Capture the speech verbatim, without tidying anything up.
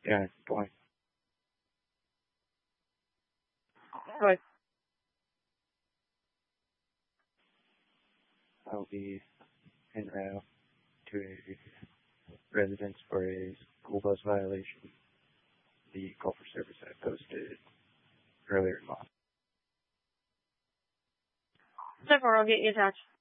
Yeah, point. Right. I'll be en route to a residence for a school bus violation. The call for service I posted earlier in the month. So far, I'll get you in touch.